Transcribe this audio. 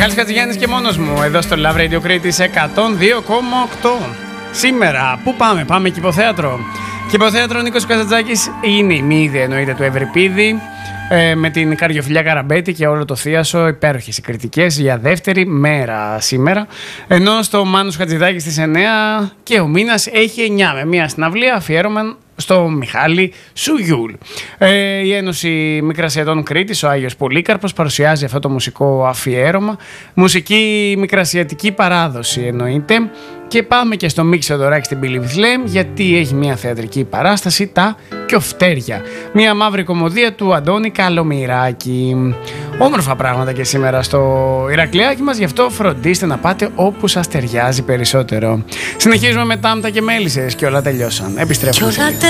Μιχάλης Χατζηγιάννης και μόνος μου, εδώ στο Love Radio Κρήτης 102,8. Σήμερα, πού πάμε? Πάμε Κηποθέατρο. Κηποθέατρο Νίκος Καζαντζάκης είναι η μύδη, εννοείται, του Ευρυπίδη. Με την Καριοφιλιά Καραμπέτη και όλο το θίασο, υπέροχες οι κριτικές για δεύτερη μέρα σήμερα. Ενώ στο Μάνος Χατζηδάκη στις 9 και ο μήνας έχει 9 με μια συναυλία αφιέρωμα στο Μιχάλη Σουγιούλ. Η Ένωση Μικρασιατών Κρήτης, ο Άγιος Πολύκαρπος, παρουσιάζει αυτό το μουσικό αφιέρωμα. Μουσική μικρασιατική παράδοση εννοείται. Και πάμε και στο Μίξο Δωράκη στην Πύλη Βιθλέμ, γιατί έχει μια θεατρική παράσταση, τα Κιοφτέρια. Μια μαύρη κωμωδία του Αντώνη Καλομηράκη. Όμορφα πράγματα και σήμερα στο Ηρακλειάκι μας, γι' αυτό φροντίστε να πάτε όπου σας ταιριάζει περισσότερο. Συνεχίζουμε με Τάμτα και Μέλισσες και όλα τελειώσαν. Επιστρέφουμε.